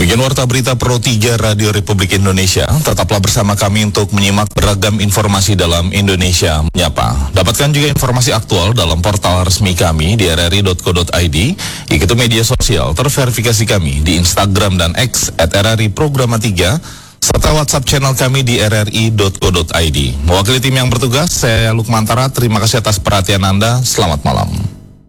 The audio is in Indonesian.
Demikian warta berita Pro 3 Radio Republik Indonesia. Tetaplah bersama kami untuk menyimak beragam informasi dalam Indonesia Menyapa. Dapatkan juga informasi aktual dalam portal resmi kami di rri.co.id, ikuti media sosial terverifikasi kami di Instagram dan X @RRI Programa 3, serta WhatsApp channel kami di rri.co.id. Mewakili tim yang bertugas, saya Lukmantara. Terima kasih atas perhatian Anda. Selamat malam.